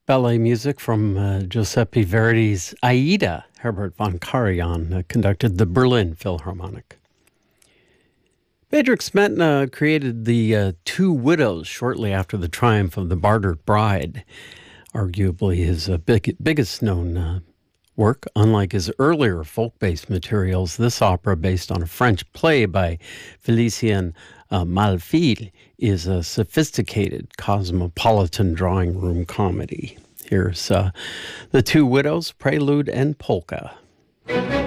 ballet music from Giuseppe Verdi's Aida. Herbert von Karajan conducted the Berlin Philharmonic. Bedřich Smetana created the Two Widows shortly after the triumph of The Bartered Bride, arguably his biggest known work. Unlike his earlier folk-based materials, this opera, based on a French play by Félicien Malfile, is a sophisticated cosmopolitan drawing room comedy. Here's The Two Widows, Prelude and Polka.